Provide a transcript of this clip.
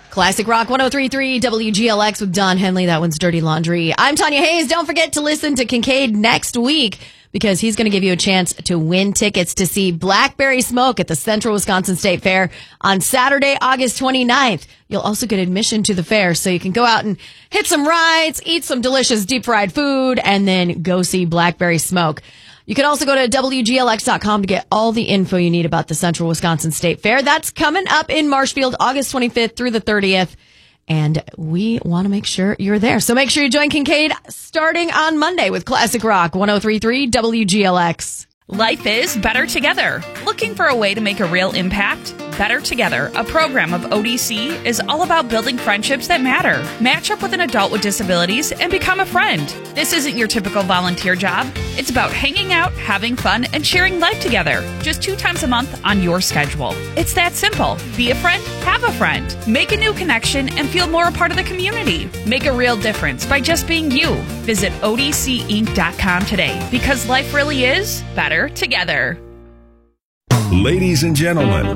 Classic Rock 103.3 WGLX with Don Henley. That one's Dirty Laundry. I'm Tanya Hayes. Don't forget to listen to Kincaid next week because he's going to give you a chance to win tickets to see Blackberry Smoke at the Central Wisconsin State Fair on Saturday, August 29th. You'll also get admission to the fair, so you can go out and hit some rides, eat some delicious deep fried food, and then go see Blackberry Smoke. You can also go to WGLX.com to get all the info you need about the Central Wisconsin State Fair. That's coming up in Marshfield, August 25th through the 30th. And we want to make sure you're there. So make sure you join Kincaid starting on Monday with Classic Rock 103.3 WGLX. Life is better together. Looking for a way to make a real impact? Better Together, a program of ODC, is all about building friendships that matter. Match up with an adult with disabilities and become a friend. This isn't your typical volunteer job. It's about hanging out, having fun, and sharing life together. Just 2 times a month on your schedule. It's that simple. Be a friend, have a friend. Make a new connection and feel more a part of the community. Make a real difference by just being you. Visit odcinc.com today because life really is better together. Ladies and gentlemen,